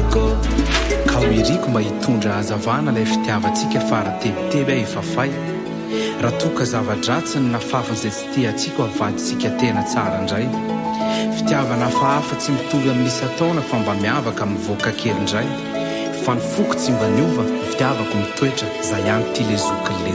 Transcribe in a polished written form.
fitiavako ka ho iriko mba hitondra hazavana ilay fitiavantsika faratebiteby aho efafay raha toka zava-dratsy ny nafafan'izay tsy tia antsika ho avadintsika tena tsara indray fitiavana hafahafa tsy mitovy amin'ny isa-taona fa mba miavaka mivoaka kely indray fa ny foko tsy mba niova fitiavako mitoetra za ihany ty le zokin'le